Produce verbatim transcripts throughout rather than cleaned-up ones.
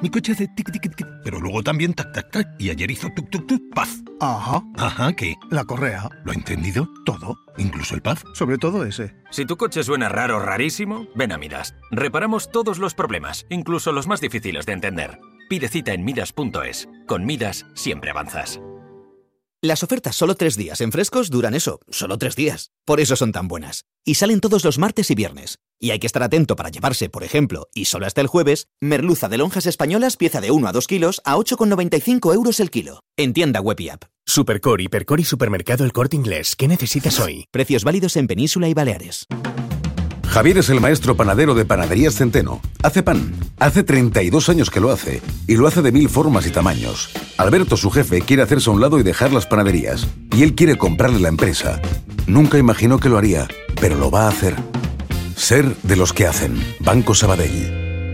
Mi coche hace tic, tic, tic, pero luego también tac, tac, tac. Y ayer hizo tuk, tuk, tuk, paz. Ajá. Ajá, ¿qué? La correa. ¿Lo ha entendido? Todo. ¿Incluso el paz? Sobre todo ese. Si tu coche suena raro, rarísimo, ven a Midas. Reparamos todos los problemas, incluso los más difíciles de entender. Pide cita en midas punto es. Con Midas siempre avanzas. Las ofertas solo tres días en Frescos duran eso, solo tres días. Por eso son tan buenas. Y salen todos los martes y viernes. Y hay que estar atento para llevarse, por ejemplo, y solo hasta el jueves, merluza de lonjas españolas pieza de uno a dos kilos a ocho con noventa y cinco euros el kilo. En tienda web y app. Supercore, Hipercore y Supermercado El Corte Inglés. ¿Qué necesitas hoy? Precios válidos en Península y Baleares. Javier es el maestro panadero de Panaderías Centeno. Hace pan. Hace treinta y dos años que lo hace. Y lo hace de mil formas y tamaños. Alberto, su jefe, quiere hacerse a un lado y dejar las panaderías. Y él quiere comprarle la empresa. Nunca imaginó que lo haría, pero lo va a hacer. Ser de los que hacen. Banco Sabadell.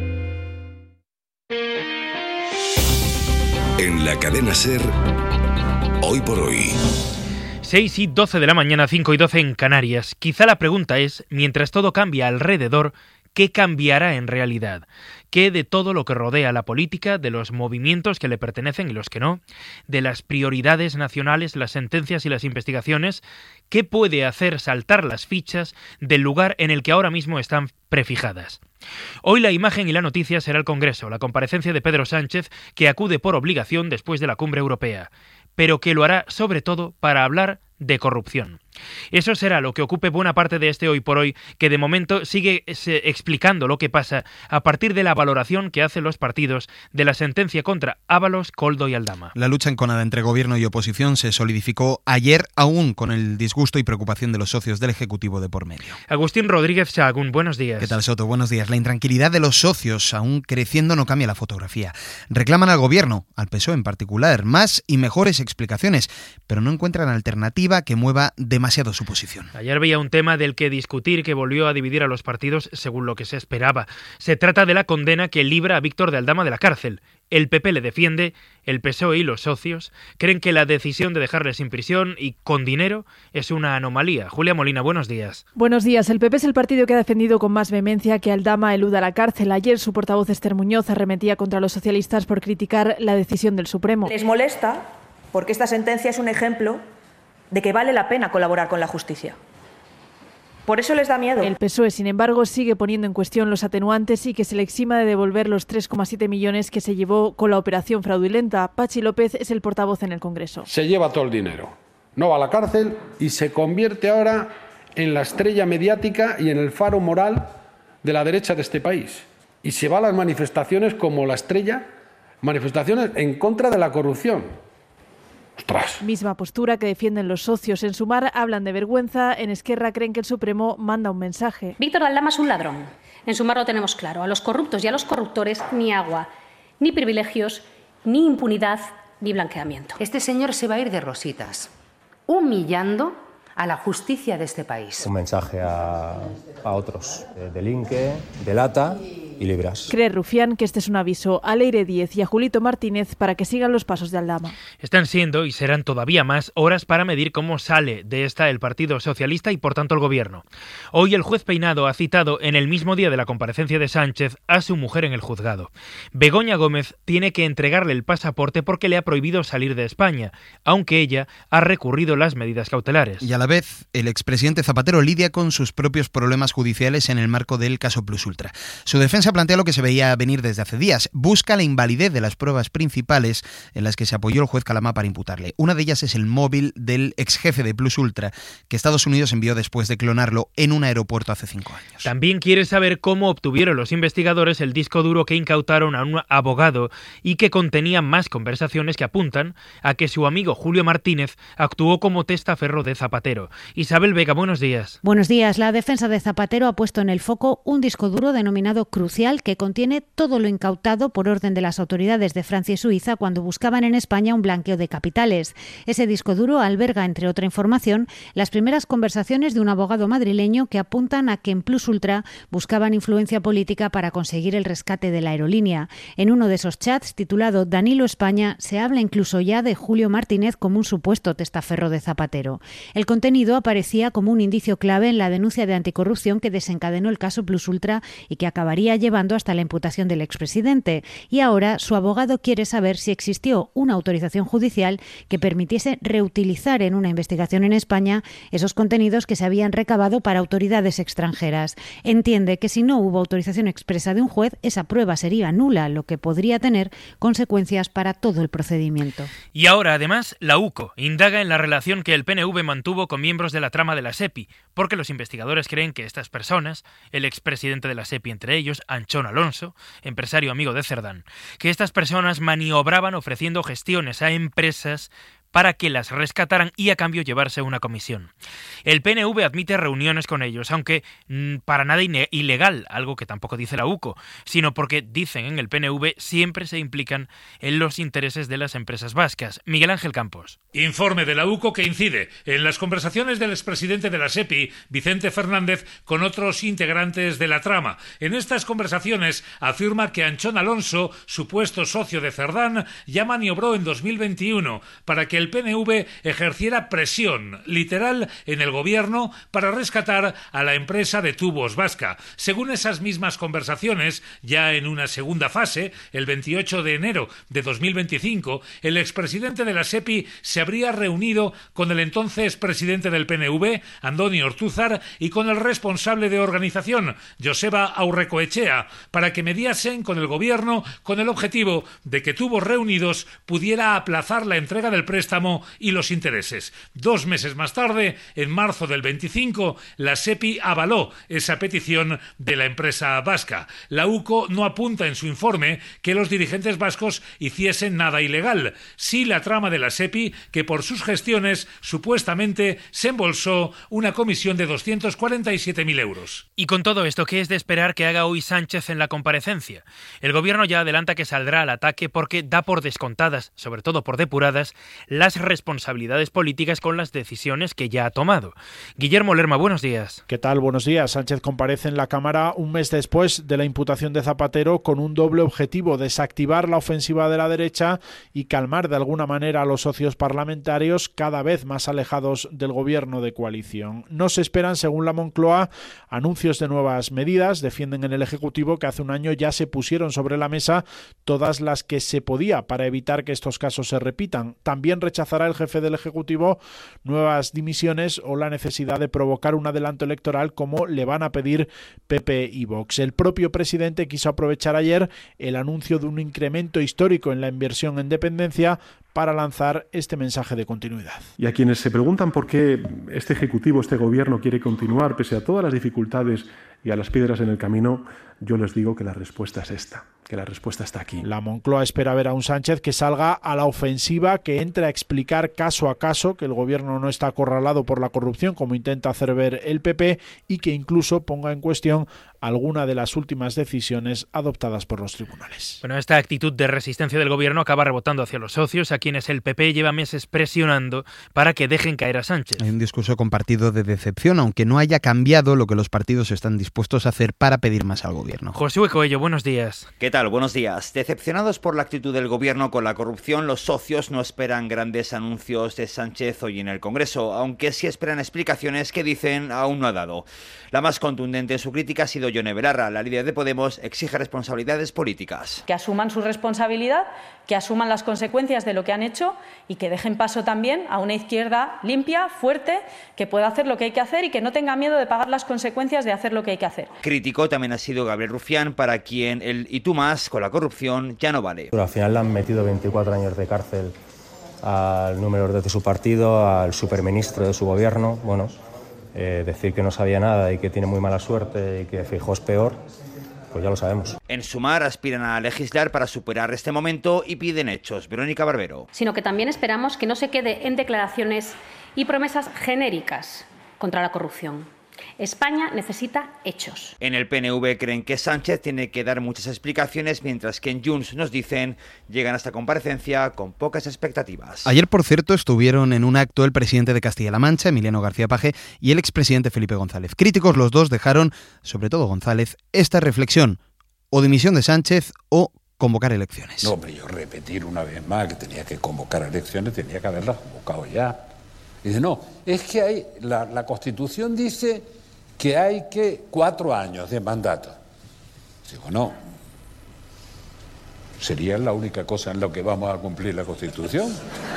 En la cadena SER, hoy por hoy. seis y doce de la mañana, cinco y doce en Canarias. Quizá la pregunta es, mientras todo cambia alrededor, ¿qué cambiará en realidad? ¿Qué de todo lo que rodea la política, de los movimientos que le pertenecen y los que no, de las prioridades nacionales, las sentencias y las investigaciones? ¿Qué puede hacer saltar las fichas del lugar en el que ahora mismo están prefijadas? Hoy la imagen y la noticia será el Congreso, la comparecencia de Pedro Sánchez, que acude por obligación después de la cumbre europea, pero que lo hará sobre todo para hablar de corrupción. Eso será lo que ocupe buena parte de este Hoy por Hoy, que de momento sigue explicando lo que pasa a partir de la valoración que hacen los partidos de la sentencia contra Ábalos, Koldo y Aldama. La lucha enconada entre gobierno y oposición se solidificó ayer, aún con el disgusto y preocupación de los socios del Ejecutivo de por medio. Agustín Rodríguez Sahagún, buenos días. ¿Qué tal, Soto? Buenos días. La intranquilidad de los socios, aún creciendo, no cambia la fotografía. Reclaman al gobierno, al P S O E en particular, más y mejores explicaciones, pero no encuentran alternativa que mueva demasiado su posición. Ayer veía un tema del que discutir que volvió a dividir a los partidos según lo que se esperaba. Se trata de la condena que libra a Víctor de Aldama de la cárcel. El P P le defiende, el P S O E y los socios creen que la decisión de dejarle sin prisión y con dinero es una anomalía. Julia Molina, buenos días. Buenos días. El P P es el partido que ha defendido con más vehemencia que Aldama eluda la cárcel. Ayer su portavoz Esther Muñoz arremetía contra los socialistas por criticar la decisión del Supremo. Les molesta porque esta sentencia es un ejemplo de que vale la pena colaborar con la justicia. Por eso les da miedo. El P S O E, sin embargo, sigue poniendo en cuestión los atenuantes y que se le exima de devolver los tres coma siete millones que se llevó con la operación fraudulenta. Pachi López es el portavoz en el Congreso. Se lleva todo el dinero, no va a la cárcel y se convierte ahora en la estrella mediática y en el faro moral de la derecha de este país. Y se va a las manifestaciones como la estrella, manifestaciones en contra de la corrupción. ¡Ostras! Misma postura que defienden los socios. En Sumar hablan de vergüenza, en Esquerra creen que el Supremo manda un mensaje. Víctor de Aldama es un ladrón. En Sumar lo tenemos claro. A los corruptos y a los corruptores ni agua, ni privilegios, ni impunidad, ni blanqueamiento. Este señor se va a ir de rositas, humillando a la justicia de este país. Un mensaje a, a otros. Eh, delinque, delata y libras. Cree Rufián que este es un aviso a Leire Díez y a Julito Martínez para que sigan los pasos de Aldama. Están siendo y serán todavía más horas para medir cómo sale de esta el Partido Socialista y por tanto el Gobierno. Hoy el juez Peinado ha citado en el mismo día de la comparecencia de Sánchez a su mujer en el juzgado. Begoña Gómez tiene que entregarle el pasaporte porque le ha prohibido salir de España, aunque ella ha recurrido las medidas cautelares. Y a la vez, el expresidente Zapatero lidia con sus propios problemas judiciales en el marco del caso Plus Ultra. Su defensa plantea lo que se veía venir desde hace días. Busca la invalidez de las pruebas principales en las que se apoyó el juez Calamá para imputarle. Una de ellas es el móvil del ex jefe de Plus Ultra, que Estados Unidos envió después de clonarlo en un aeropuerto hace cinco años. También quiere saber cómo obtuvieron los investigadores el disco duro que incautaron a un abogado y que contenía más conversaciones que apuntan a que su amigo Julio Martínez actuó como testaferro de Zapatero. Isabel Vega, buenos días. Buenos días. La defensa de Zapatero ha puesto en el foco un disco duro denominado Crucial, que contiene todo lo incautado por orden de las autoridades de Francia y Suiza cuando buscaban en España un blanqueo de capitales. Ese disco duro alberga, entre otra información, las primeras conversaciones de un abogado madrileño que apuntan a que en Plus Ultra buscaban influencia política para conseguir el rescate de la aerolínea. En uno de esos chats, titulado Danilo España, se habla incluso ya de Julio Martínez como un supuesto testaferro de Zapatero. El contenido aparecía como un indicio clave en la denuncia de anticorrupción que desencadenó el caso Plus Ultra y que acabaría llevando llevando hasta la imputación del expresidente. Y ahora su abogado quiere saber si existió una autorización judicial que permitiese reutilizar en una investigación en España esos contenidos que se habían recabado para autoridades extranjeras. Entiende que si no hubo autorización expresa de un juez, esa prueba sería nula, lo que podría tener consecuencias para todo el procedimiento. Y ahora, además, la U C O indaga en la relación que el P N V mantuvo con miembros de la trama de la SEPI, porque los investigadores creen que estas personas, el expresidente de la SEPI entre ellos, Anchón Alonso, empresario amigo de Cerdán, que estas personas maniobraban ofreciendo gestiones a empresas para que las rescataran y a cambio llevarse una comisión. El P N V admite reuniones con ellos, aunque mmm, para nada ilegal, algo que tampoco dice la U C O, sino porque, dicen en el P N V, siempre se implican en los intereses de las empresas vascas. Miguel Ángel Campos. Informe de la U C O que incide en las conversaciones del expresidente de la SEPI, Vicente Fernández, con otros integrantes de la trama. En estas conversaciones afirma que Anchón Alonso, supuesto socio de Cerdán, ya maniobró en dos mil veintiuno para que el P N V ejerciera presión literal en el gobierno para rescatar a la empresa de tubos vasca. Según esas mismas conversaciones, ya en una segunda fase, el veintiocho de enero de dos mil veinticinco, el expresidente de la SEPI se habría reunido con el entonces presidente del P N V, Andoni Ortúzar, y con el responsable de organización, Joseba Aurrecoechea, para que mediasen con el gobierno con el objetivo de que Tubos Reunidos pudiera aplazar la entrega del préstamo y los intereses. Dos meses más tarde, en marzo del veinticinco, la SEPI avaló esa petición de la empresa vasca. La U C O no apunta en su informe que los dirigentes vascos hiciesen nada ilegal. Sí la trama de la SEPI, que por sus gestiones supuestamente se embolsó una comisión de doscientos cuarenta y siete mil euros. Y con todo esto, ¿qué es de esperar que haga hoy Sánchez en la comparecencia? El gobierno ya adelanta que saldrá al ataque porque da por descontadas, sobre todo por depuradas, las responsabilidades políticas con las decisiones que ya ha tomado. Guillermo Lerma, buenos días. ¿Qué tal? Buenos días. Sánchez comparece en la Cámara un mes después de la imputación de Zapatero con un doble objetivo: desactivar la ofensiva de la derecha y calmar de alguna manera a los socios parlamentarios cada vez más alejados del gobierno de coalición. No se esperan, según la Moncloa, anuncios de nuevas medidas. Defienden en el Ejecutivo que hace un año ya se pusieron sobre la mesa todas las que se podía para evitar que estos casos se repitan. También rechazará el jefe del Ejecutivo nuevas dimisiones o la necesidad de provocar un adelanto electoral como le van a pedir P P y Vox. El propio presidente quiso aprovechar ayer el anuncio de un incremento histórico en la inversión en dependencia para lanzar este mensaje de continuidad. Y a quienes se preguntan por qué este Ejecutivo, este Gobierno quiere continuar pese a todas las dificultades y a las piedras en el camino, yo les digo que la respuesta es esta, que la respuesta está aquí. La Moncloa espera ver a un Sánchez que salga a la ofensiva, que entre a explicar caso a caso que el Gobierno no está acorralado por la corrupción, como intenta hacer ver el P P, y que incluso ponga en cuestión alguna de las últimas decisiones adoptadas por los tribunales. Bueno, esta actitud de resistencia del Gobierno acaba rebotando hacia los socios, a quienes el P P lleva meses presionando para que dejen caer a Sánchez. Hay un discurso compartido de decepción, aunque no haya cambiado lo que los partidos están dispuestos a hacer para pedir más al Gobierno. Josué Coello, buenos días. ¿Qué tal? Buenos días. Decepcionados por la actitud del Gobierno con la corrupción, los socios no esperan grandes anuncios de Sánchez hoy en el Congreso, aunque sí esperan explicaciones que dicen aún no ha dado. La más contundente en su crítica ha sido Yone Belarra. La líder de Podemos exige responsabilidades políticas. Que asuman su responsabilidad, que asuman las consecuencias de lo que han hecho y que dejen paso también a una izquierda limpia, fuerte, que pueda hacer lo que hay que hacer y que no tenga miedo de pagar las consecuencias de hacer lo que hay que hacer. Crítico también ha sido Gabriel Rufián, para quien el y tú más con la corrupción ya no vale. Pero al final le han metido veinticuatro años de cárcel al número dos de su partido, al superministro de su gobierno. Bueno, eh, decir que no sabía nada y que tiene muy mala suerte y que Feijóo es peor, pues ya lo sabemos. En Sumar aspiran a legislar para superar este momento y piden hechos. Verónica Barbero. Sino que también esperamos que no se quede en declaraciones y promesas genéricas contra la corrupción. España necesita hechos. En el P N V creen que Sánchez tiene que dar muchas explicaciones, mientras que en Junts nos dicen llegan a esta comparecencia con pocas expectativas. Ayer, por cierto, estuvieron en un acto el presidente de Castilla-La Mancha, Emiliano García Paje, y el expresidente Felipe González. Críticos los dos dejaron, sobre todo González, esta reflexión: o dimisión de Sánchez o convocar elecciones. No, hombre, yo repetir una vez más que tenía que convocar elecciones, tenía que haberlas convocado ya. Dice, no, es que hay, la, la Constitución dice que hay que cuatro años de mandato. Digo, no. Sería la única cosa en la que vamos a cumplir la Constitución.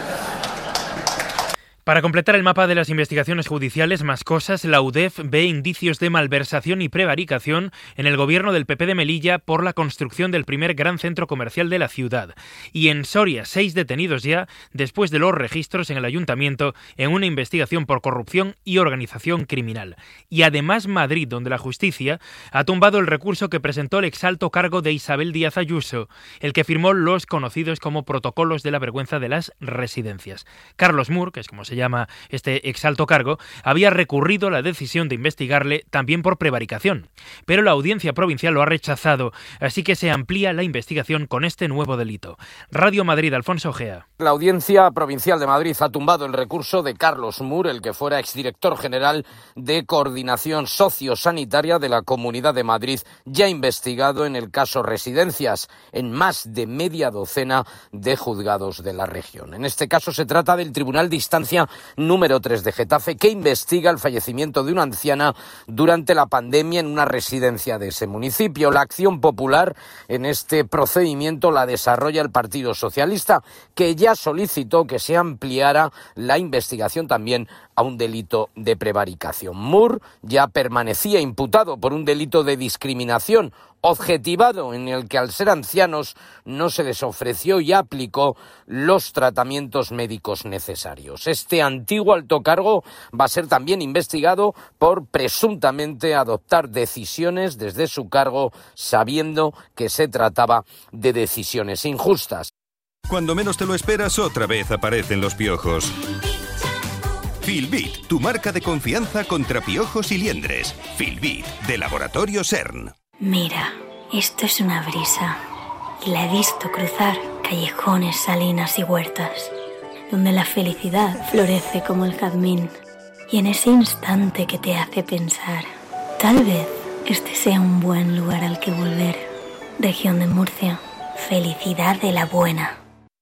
Para completar el mapa de las investigaciones judiciales, más cosas, la U D E F ve indicios de malversación y prevaricación en el gobierno del P P de Melilla por la construcción del primer gran centro comercial de la ciudad. Y en Soria, seis detenidos ya, después de los registros en el ayuntamiento en una investigación por corrupción y organización criminal. Y además Madrid, donde la justicia ha tumbado el recurso que presentó el exalto cargo de Isabel Díaz Ayuso, el que firmó los conocidos como protocolos de la vergüenza de las residencias. Carlos Moore, que es como se se llama este exalto cargo, había recurrido la decisión de investigarle también por prevaricación. Pero la Audiencia Provincial lo ha rechazado, así que se amplía la investigación con este nuevo delito. Radio Madrid, Alfonso Ojea. La Audiencia Provincial de Madrid ha tumbado el recurso de Carlos Moore, el que fuera exdirector general de Coordinación Sociosanitaria de la Comunidad de Madrid, ya investigado en el caso Residencias, en más de media docena de juzgados de la región. En este caso se trata del Tribunal de Instancia número tres de Getafe, que investiga el fallecimiento de una anciana durante la pandemia en una residencia de ese municipio. La acción popular en este procedimiento la desarrolla el Partido Socialista, que ya solicitó que se ampliara la investigación también a un delito de prevaricación. Moore ya permanecía imputado por un delito de discriminación objetivado en el que, al ser ancianos, no se les ofreció y aplicó los tratamientos médicos necesarios. Este antiguo alto cargo va a ser también investigado por presuntamente adoptar decisiones desde su cargo sabiendo que se trataba de decisiones injustas. Cuando menos te lo esperas, otra vez aparecen los piojos. Filbit, tu marca de confianza contra piojos y liendres. Filbit, de Laboratorio CERN. Mira, esto es una brisa, y la he visto cruzar callejones, salinas y huertas, donde la felicidad florece como el jazmín, y en ese instante que te hace pensar, tal vez este sea un buen lugar al que volver. Región de Murcia, felicidad de la buena.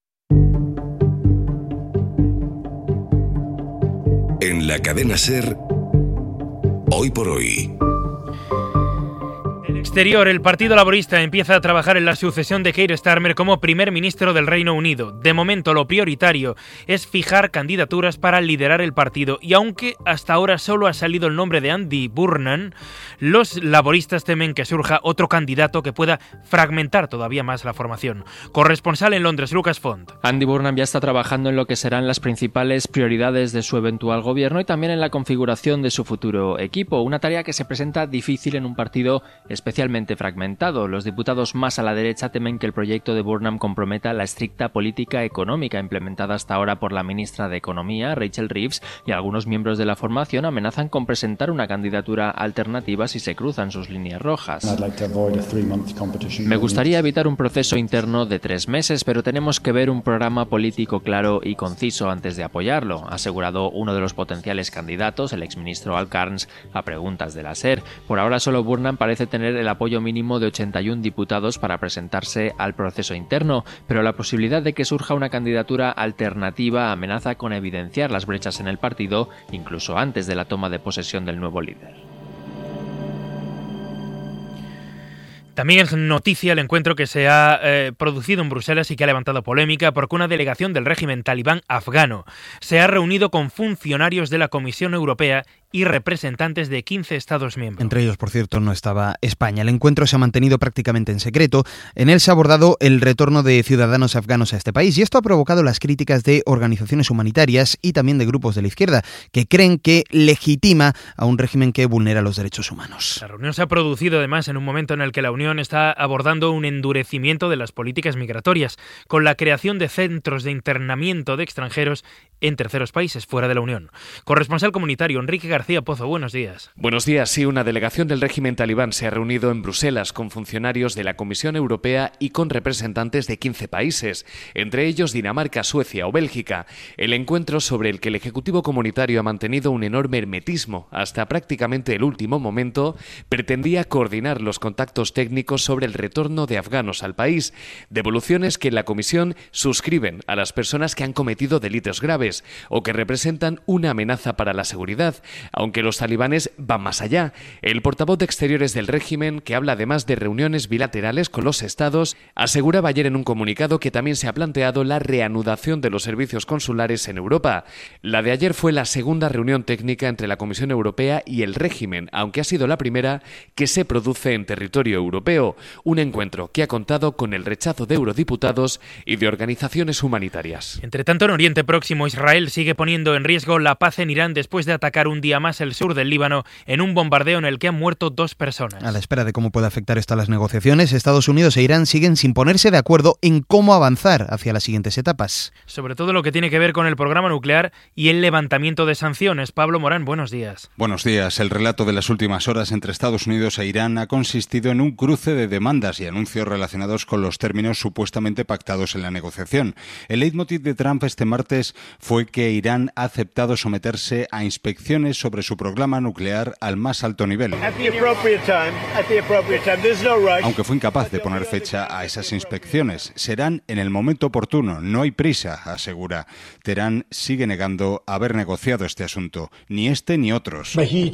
En la cadena SER, hoy por hoy. Exterior, el Partido Laborista empieza a trabajar en la sucesión de Keir Starmer como primer ministro del Reino Unido. De momento, lo prioritario es fijar candidaturas para liderar el partido, y aunque hasta ahora solo ha salido el nombre de Andy Burnham, los laboristas temen que surja otro candidato que pueda fragmentar todavía más la formación. Corresponsal en Londres, Lucas Font. Andy Burnham ya está trabajando en lo que serán las principales prioridades de su eventual gobierno y también en la configuración de su futuro equipo, una tarea que se presenta difícil en un partido especialmente fragmentado. Los diputados más a la derecha temen que el proyecto de Burnham comprometa la estricta política económica implementada hasta ahora por la ministra de Economía, Rachel Reeves, y algunos miembros de la formación amenazan con presentar una candidatura alternativa si se cruzan sus líneas rojas. Me gustaría evitar un proceso interno de tres meses, pero tenemos que ver un programa político claro y conciso antes de apoyarlo, ha asegurado uno de los potenciales candidatos, el exministro Al Cairns, a preguntas de la SER. Por ahora solo Burnham parece tener el apoyo mínimo de ochenta y uno diputados para presentarse al proceso interno, pero la posibilidad de que surja una candidatura alternativa amenaza con evidenciar las brechas en el partido, incluso antes de la toma de posesión del nuevo líder. También es noticia el encuentro que se ha eh, producido en Bruselas y que ha levantado polémica porque una delegación del régimen talibán afgano se ha reunido con funcionarios de la Comisión Europea y representantes de quince Estados miembros. Entre ellos, por cierto, no estaba España. El encuentro se ha mantenido prácticamente en secreto. En él se ha abordado el retorno de ciudadanos afganos a este país, y esto ha provocado las críticas de organizaciones humanitarias y también de grupos de la izquierda, que creen que legitima a un régimen que vulnera los derechos humanos. La reunión se ha producido además en un momento en el que la Unión está abordando un endurecimiento de las políticas migratorias, con la creación de centros de internamiento de extranjeros en terceros países fuera de la Unión. Corresponsal comunitario Enrique García Pozo, buenos días. Buenos días. Sí, una delegación del régimen talibán se ha reunido en Bruselas con funcionarios de la Comisión Europea y con representantes de quince países, entre ellos Dinamarca, Suecia o Bélgica. El encuentro, sobre el que el Ejecutivo Comunitario ha mantenido un enorme hermetismo hasta prácticamente el último momento, pretendía coordinar los contactos técnicos sobre el retorno de afganos al país, devoluciones que en la Comisión suscriben a las personas que han cometido delitos graves o que representan una amenaza para la seguridad, aunque los talibanes van más allá. El portavoz de Exteriores del régimen, que habla además de reuniones bilaterales con los estados, aseguraba ayer en un comunicado que también se ha planteado la reanudación de los servicios consulares en Europa. La de ayer fue la segunda reunión técnica entre la Comisión Europea y el régimen, aunque ha sido la primera que se produce en territorio europeo. Un encuentro que ha contado con el rechazo de eurodiputados y de organizaciones humanitarias. Entre tanto, en Oriente Próximo, Israel sigue poniendo en riesgo la paz en Irán después de atacar un día más el sur del Líbano en un bombardeo en el que han muerto dos personas. A la espera de cómo puede afectar esto a las negociaciones, Estados Unidos e Irán siguen sin ponerse de acuerdo en cómo avanzar hacia las siguientes etapas. Sobre todo lo que tiene que ver con el programa nuclear y el levantamiento de sanciones. Pablo Morán, buenos días. Buenos días. El relato de las últimas horas entre Estados Unidos e Irán ha consistido en un cruce de demandas y anuncios relacionados con los términos supuestamente pactados en la negociación. El leitmotiv de Trump este martes fue que Irán ha aceptado someterse a inspecciones sobre su programa nuclear al más alto nivel, aunque fue incapaz de poner fecha a esas inspecciones. Serán en el momento oportuno, no hay prisa, asegura. Teherán sigue negando haber negociado este asunto, ni este ni otros.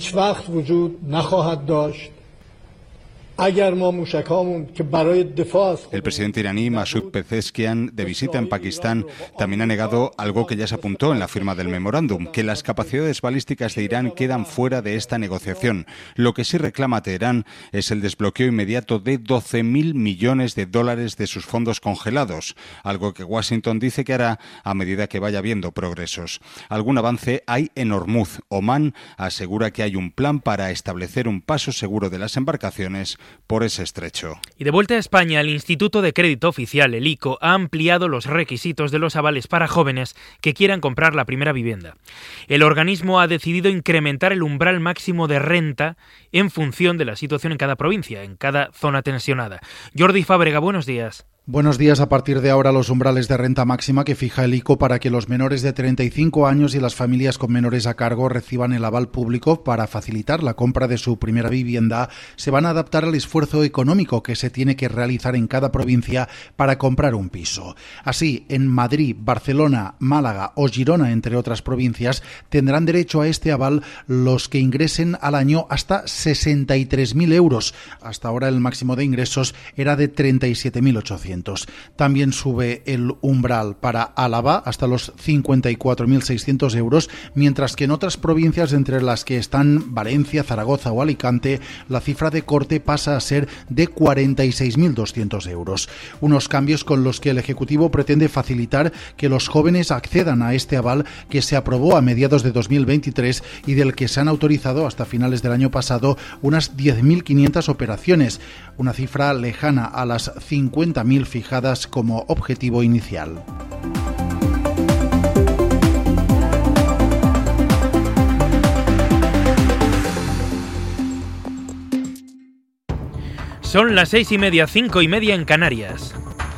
El presidente iraní Masoud Pezeshkian, de visita en Pakistán, también ha negado algo que ya se apuntó en la firma del memorándum, que las capacidades balísticas de Irán quedan fuera de esta negociación. Lo que sí reclama Teherán es el desbloqueo inmediato de doce mil millones de dólares de sus fondos congelados, algo que Washington dice que hará a medida que vaya viendo progresos. Algún avance hay en Hormuz. Omán asegura que hay un plan para establecer un paso seguro de las embarcaciones por ese estrecho. Y de vuelta a España, el Instituto de Crédito Oficial, el I C O, ha ampliado los requisitos de los avales para jóvenes que quieran comprar la primera vivienda. El organismo ha decidido incrementar el umbral máximo de renta en función de la situación en cada provincia, en cada zona tensionada. Jordi Fábrega, buenos días. Buenos días. A partir de ahora, los umbrales de renta máxima que fija el I C O para que los menores de treinta y cinco años y las familias con menores a cargo reciban el aval público para facilitar la compra de su primera vivienda se van a adaptar al esfuerzo económico que se tiene que realizar en cada provincia para comprar un piso. Así, en Madrid, Barcelona, Málaga o Girona, entre otras provincias, tendrán derecho a este aval los que ingresen al año hasta sesenta y tres mil euros. Hasta ahora el máximo de ingresos era de treinta y siete mil ochocientos. También sube el umbral para Álava hasta los cincuenta y cuatro mil seiscientos euros, mientras que en otras provincias, entre las que están Valencia, Zaragoza o Alicante, la cifra de corte pasa a ser de cuarenta y seis mil doscientos euros. Unos cambios con los que el Ejecutivo pretende facilitar que los jóvenes accedan a este aval que se aprobó a mediados de dos mil veintitrés y del que se han autorizado hasta finales del año pasado unas diez mil quinientas operaciones, una cifra lejana a las cincuenta mil fijadas como objetivo inicial. Son las seis y media, cinco y media en Canarias.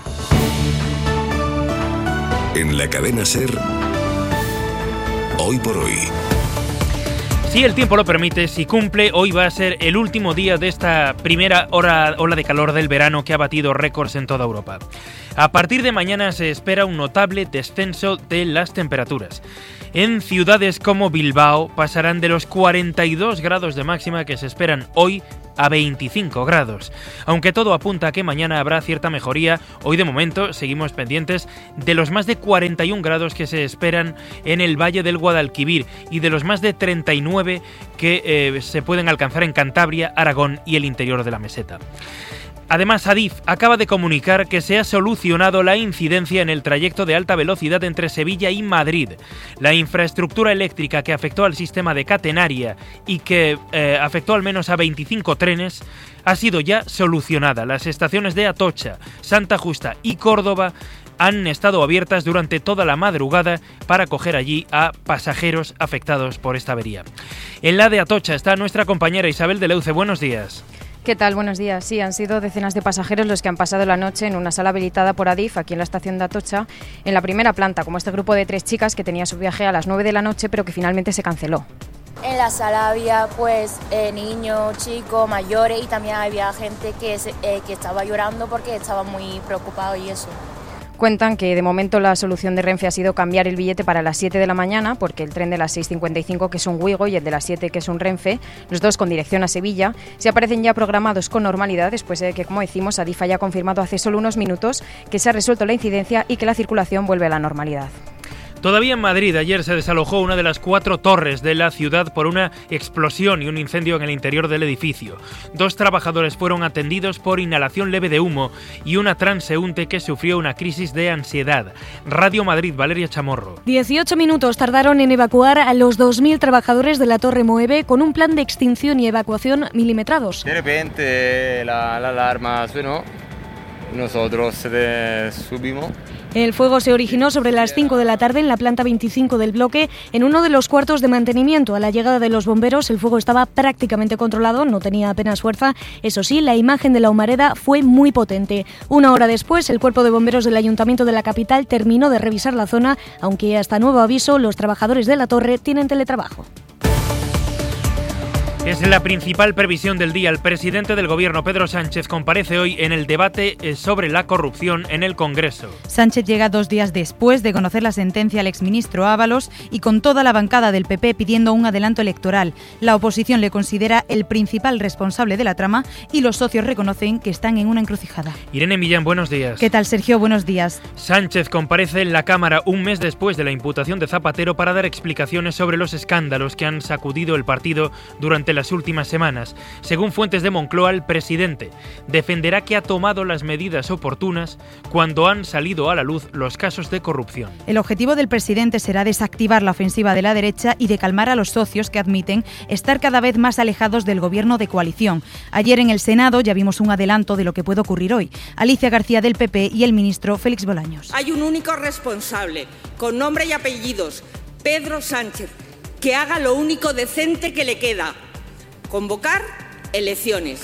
En la cadena SER, hoy por hoy. Si el tiempo lo permite, si cumple, hoy va a ser el último día de esta primera hora, ola de calor del verano que ha batido récords en toda Europa. A partir de mañana se espera un notable descenso de las temperaturas. En ciudades como Bilbao pasarán de los cuarenta y dos grados de máxima que se esperan hoy a veinticinco grados. Aunque todo apunta a que mañana habrá cierta mejoría, hoy de momento seguimos pendientes de los más de cuarenta y un grados que se esperan en el Valle del Guadalquivir y de los más de treinta y nueve que eh, se pueden alcanzar en Cantabria, Aragón y el interior de la meseta. Además, Adif acaba de comunicar que se ha solucionado la incidencia en el trayecto de alta velocidad entre Sevilla y Madrid. La infraestructura eléctrica que afectó al sistema de catenaria y que eh, afectó al menos a veinticinco trenes ha sido ya solucionada. Las estaciones de Atocha, Santa Justa y Córdoba han estado abiertas durante toda la madrugada para acoger allí a pasajeros afectados por esta avería. En la de Atocha está nuestra compañera Isabel de Leuce. Buenos días. ¿Qué tal? Buenos días. Sí, han sido decenas de pasajeros los que han pasado la noche en una sala habilitada por Adif, aquí en la estación de Atocha, en la primera planta, como este grupo de tres chicas que tenía su viaje a las nueve de la noche, pero que finalmente se canceló. En la sala había pues eh, niños, chicos, mayores y también había gente que, se, eh, que estaba llorando porque estaba muy preocupado y eso. Cuentan que de momento la solución de Renfe ha sido cambiar el billete para las siete de la mañana, porque el tren de las seis cincuenta y cinco, que es un Wigo, y el de las siete, que es un Renfe, los dos con dirección a Sevilla, se aparecen ya programados con normalidad, después de que, como decimos, Adif haya confirmado hace solo unos minutos que se ha resuelto la incidencia y que la circulación vuelve a la normalidad. Todavía en Madrid, ayer se desalojó una de las cuatro torres de la ciudad por una explosión y un incendio en el interior del edificio. Dos trabajadores fueron atendidos por inhalación leve de humo y una transeúnte que sufrió una crisis de ansiedad. Radio Madrid, Valeria Chamorro. dieciocho minutos tardaron en evacuar a los dos mil trabajadores de la Torre Moeve con un plan de extinción y evacuación milimetrados. De repente la, la alarma sonó, nosotros eh, subimos. El fuego se originó sobre las cinco de la tarde en la planta veinticinco del bloque, en uno de los cuartos de mantenimiento. A la llegada de los bomberos, el fuego estaba prácticamente controlado, no tenía apenas fuerza. Eso sí, la imagen de la humareda fue muy potente. Una hora después, el cuerpo de bomberos del Ayuntamiento de la capital terminó de revisar la zona, aunque hasta nuevo aviso, los trabajadores de la torre tienen teletrabajo. Es la principal previsión del día. El presidente del Gobierno, Pedro Sánchez, comparece hoy en el debate sobre la corrupción en el Congreso. Sánchez llega dos días después de conocer la sentencia al exministro Ábalos y con toda la bancada del P P pidiendo un adelanto electoral. La oposición le considera el principal responsable de la trama y los socios reconocen que están en una encrucijada. Irene Millán, buenos días. ¿Qué tal, Sergio? Buenos días. Sánchez comparece en la Cámara un mes después de la imputación de Zapatero para dar explicaciones sobre los escándalos que han sacudido el partido durante las últimas semanas. Según fuentes de Moncloa, el presidente defenderá que ha tomado las medidas oportunas cuando han salido a la luz los casos de corrupción. El objetivo del presidente será desactivar la ofensiva de la derecha y de calmar a los socios que admiten estar cada vez más alejados del gobierno de coalición. Ayer en el Senado ya vimos un adelanto de lo que puede ocurrir hoy. Alicia García del P P y el ministro Félix Bolaños. Hay un único responsable, con nombre y apellidos, Pedro Sánchez, que haga lo único decente que le queda: convocar elecciones.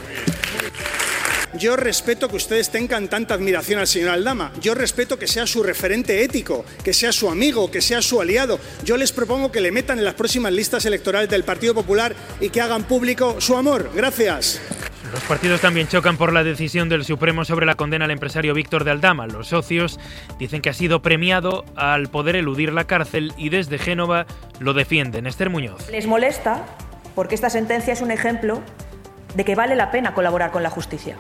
Yo respeto que ustedes tengan tanta admiración al señor Aldama. Yo respeto que sea su referente ético, que sea su amigo, que sea su aliado. Yo les propongo que le metan en las próximas listas electorales del Partido Popular y que hagan público su amor. Gracias. Los partidos también chocan por la decisión del Supremo sobre la condena al empresario Víctor de Aldama. Los socios dicen que ha sido premiado al poder eludir la cárcel y desde Génova lo defienden. Esther Muñoz. Les molesta porque esta sentencia es un ejemplo de que vale la pena colaborar con la justicia.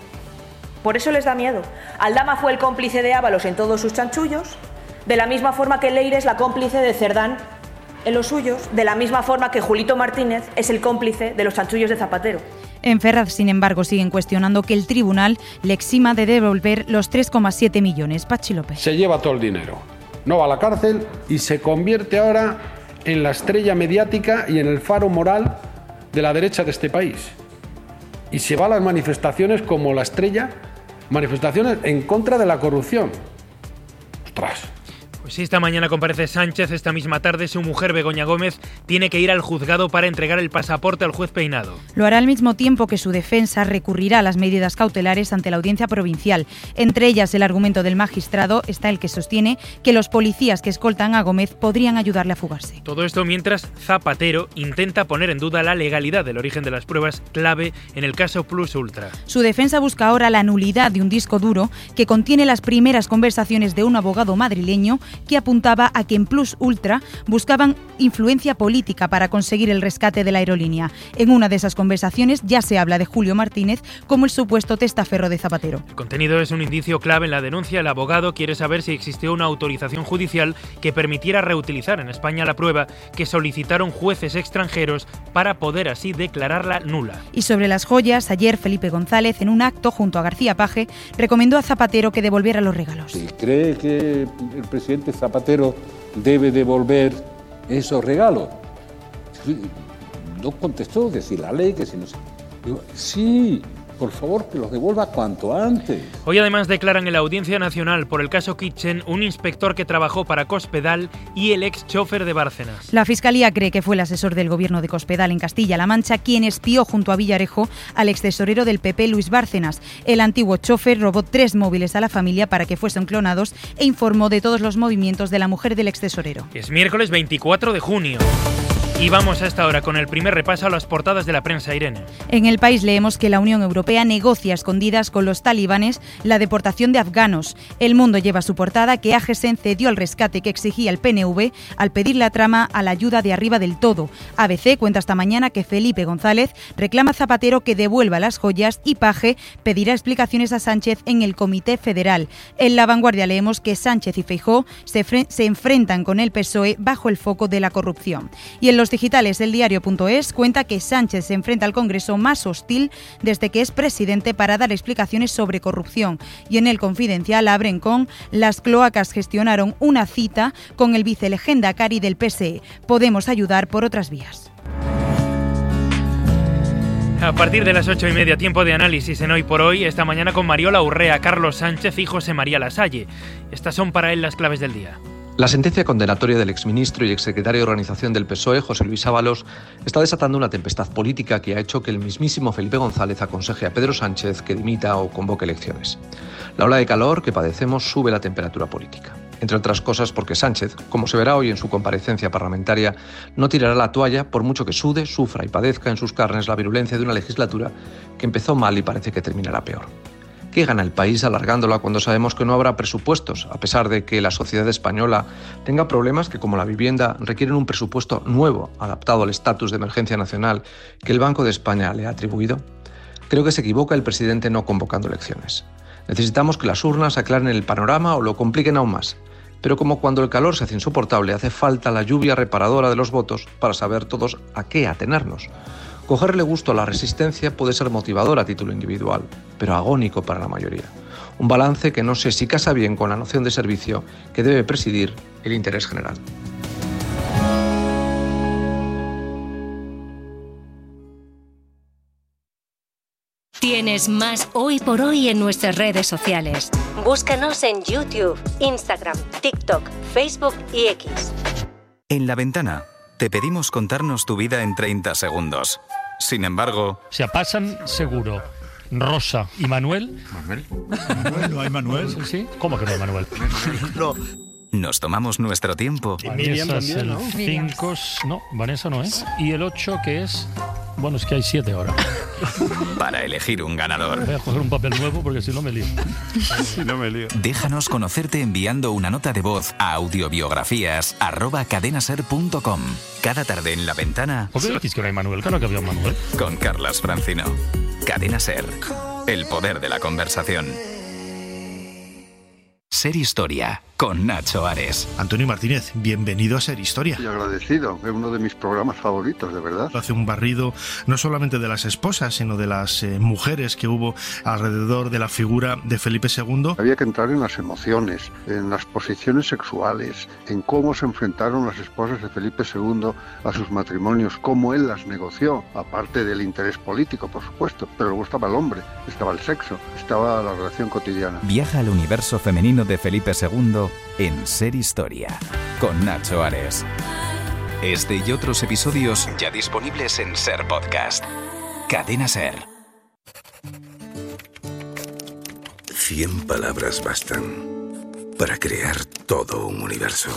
Por eso les da miedo. Aldama fue el cómplice de Ábalos en todos sus chanchullos, de la misma forma que Leire es la cómplice de Cerdán en los suyos, de la misma forma que Julito Martínez es el cómplice de los chanchullos de Zapatero. En Ferraz, sin embargo, siguen cuestionando que el tribunal le exima de devolver los tres coma siete millones. Pachi López. Se lleva todo el dinero, no va a la cárcel y se convierte ahora en la estrella mediática y en el faro moral de la derecha de este país. Y se va a las manifestaciones como la estrella, manifestaciones en contra de la corrupción. ¡Ostras! Pues sí, esta mañana comparece Sánchez. Esta misma tarde su mujer Begoña Gómez tiene que ir al juzgado para entregar el pasaporte al juez Peinado. Lo hará al mismo tiempo que su defensa recurrirá a las medidas cautelares ante la audiencia provincial. Entre ellas, el argumento del magistrado está el que sostiene que los policías que escoltan a Gómez podrían ayudarle a fugarse. Todo esto mientras Zapatero intenta poner en duda la legalidad del origen de las pruebas clave en el caso Plus Ultra. Su defensa busca ahora la nulidad de un disco duro que contiene las primeras conversaciones de un abogado madrileño que apuntaba a que en Plus Ultra buscaban influencia política para conseguir el rescate de la aerolínea. En una de esas conversaciones ya se habla de Julio Martínez como el supuesto testaferro de Zapatero. El contenido es un indicio clave en la denuncia. El abogado quiere saber si existió una autorización judicial que permitiera reutilizar en España la prueba que solicitaron jueces extranjeros para poder así declararla nula. Y sobre las joyas, ayer Felipe González, en un acto junto a García Paje, recomendó a Zapatero que devolviera los regalos. Si cree que el presidente Zapatero debe devolver esos regalos. No contestó que si la ley, que si no sé. Digo, sí, por favor, que los devuelva cuanto antes. Hoy además declaran en la Audiencia Nacional por el caso Kitchen un inspector que trabajó para Cospedal y el ex chofer de Bárcenas. La Fiscalía cree que fue el asesor del gobierno de Cospedal en Castilla-La Mancha quien espió junto a Villarejo al ex tesorero del P P, Luis Bárcenas. El antiguo chofer robó tres móviles a la familia para que fuesen clonados e informó de todos los movimientos de la mujer del ex tesorero. Es miércoles veinticuatro de junio. Y vamos a esta hora con el primer repaso a las portadas de la prensa, Irene. En El País leemos que la Unión Europea negocia a escondidas con los talibanes la deportación de afganos. El Mundo lleva su portada que A G S E N cedió al rescate que exigía el P N V al pedir la trama a la ayuda de arriba del todo. A B C cuenta esta mañana que Felipe González reclama a Zapatero que devuelva las joyas y Paje pedirá explicaciones a Sánchez en el Comité Federal. En La Vanguardia leemos que Sánchez y Feijóo se, se enfrentan con el P S O E bajo el foco de la corrupción. Y en los digitales, el diario punto es cuenta que Sánchez se enfrenta al Congreso más hostil desde que es presidente para dar explicaciones sobre corrupción. Y en El Confidencial abren con las cloacas gestionaron una cita con el vicelehendakari del P S E. Podemos ayudar por otras vías. A partir de las ocho y media, tiempo de análisis en Hoy por Hoy, esta mañana con Mariola Urrea, Carlos Sánchez y José María Lasalle. Estas son para él las claves del día. La sentencia condenatoria del exministro y exsecretario de Organización del P S O E, José Luis Ábalos, está desatando una tempestad política que ha hecho que el mismísimo Felipe González aconseje a Pedro Sánchez que dimita o convoque elecciones. La ola de calor que padecemos sube la temperatura política. Entre otras cosas porque Sánchez, como se verá hoy en su comparecencia parlamentaria, no tirará la toalla por mucho que sude, sufra y padezca en sus carnes la virulencia de una legislatura que empezó mal y parece que terminará peor. ¿Qué gana el país alargándola cuando sabemos que no habrá presupuestos, a pesar de que la sociedad española tenga problemas que, como la vivienda, requieren un presupuesto nuevo, adaptado al estatus de emergencia nacional que el Banco de España le ha atribuido? Creo que se equivoca el presidente no convocando elecciones. Necesitamos que las urnas aclaren el panorama o lo compliquen aún más. Pero como cuando el calor se hace insoportable, hace falta la lluvia reparadora de los votos para saber todos a qué atenernos. Cogerle gusto a la resistencia puede ser motivador a título individual, pero agónico para la mayoría. Un balance que no sé si casa bien con la noción de servicio que debe presidir el interés general. Tienes más Hoy por Hoy en nuestras redes sociales. Búscanos en YouTube, Instagram, TikTok, Facebook y X. En La Ventana te pedimos contarnos tu vida en treinta segundos. Sin embargo... Se pasan seguro Rosa y Manuel. ¿Manuel? ¿Manuel? ¿No hay Manuel? Sí, sí. ¿Cómo que no hay Manuel? No. Nos tomamos nuestro tiempo. Vanessa es el cinco... No, Vanessa no es. Y el ocho que es... Bueno, es que hay siete ahora. Para elegir un ganador. Voy a coger un papel nuevo porque si no me lío. Si no me lío. Déjanos conocerte enviando una nota de voz a audiobiografías arroba cadenaser punto com. Cada tarde en La Ventana. ¿Por qué decís que no hay Manuel? Claro que había un Manuel. Con Carlas Francino. Cadena Ser. El poder de la conversación. Ser Historia, con Nacho Ares. Antonio Martínez, bienvenido a Ser Historia. Y agradecido, es uno de mis programas favoritos, de verdad. Hace un barrido no solamente de las esposas, sino de las eh, mujeres que hubo alrededor de la figura de Felipe segundo. Había que entrar en las emociones, en las posiciones sexuales, en cómo se enfrentaron las esposas de Felipe segundo a sus matrimonios, cómo él las negoció, aparte del interés político, por supuesto. Pero luego estaba el hombre, estaba el sexo, estaba la relación cotidiana. Viaja al universo femenino de Felipe segundo en Ser Historia, con Nacho Ares. Este y otros episodios ya disponibles en Ser Podcast. Cadena Ser. Cien palabras bastan para crear todo un universo.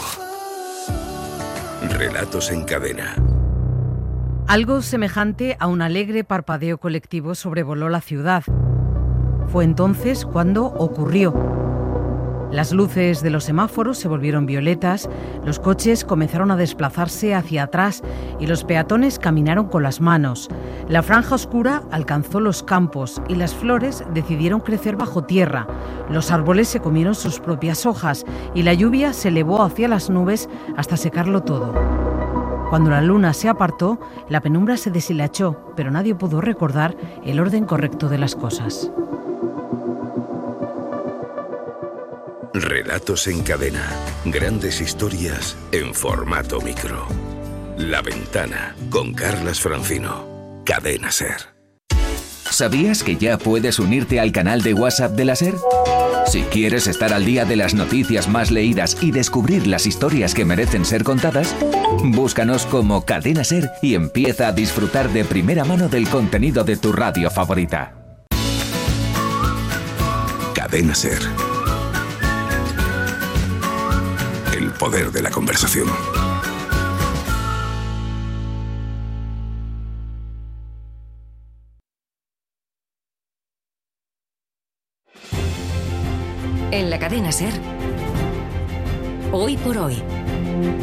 Relatos en cadena. Algo semejante a un alegre parpadeo colectivo sobrevoló la ciudad. Fue entonces cuando ocurrió. Las luces de los semáforos se volvieron violetas, los coches comenzaron a desplazarse hacia atrás y los peatones caminaron con las manos. La franja oscura alcanzó los campos y las flores decidieron crecer bajo tierra. Los árboles se comieron sus propias hojas y la lluvia se elevó hacia las nubes hasta secarlo todo. Cuando la luna se apartó, la penumbra se deshilachó, pero nadie pudo recordar el orden correcto de las cosas. Relatos en cadena. Grandes historias en formato micro. La Ventana, con Carlas Francino. Cadena Ser. ¿Sabías que ya puedes unirte al canal de WhatsApp de la Ser? Si quieres estar al día de las noticias más leídas y descubrir las historias que merecen ser contadas, búscanos como Cadena Ser y empieza a disfrutar de primera mano del contenido de tu radio favorita. Cadena Ser. El poder de la conversación. En la cadena SER, Hoy por Hoy.